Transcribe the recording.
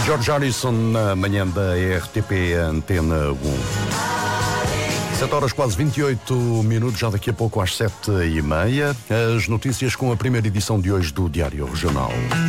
George Harrison na manhã da RTP Antena 1. 7 horas quase 28 minutos, já daqui a pouco às 7h30. As notícias com a primeira edição de hoje do Diário Regional.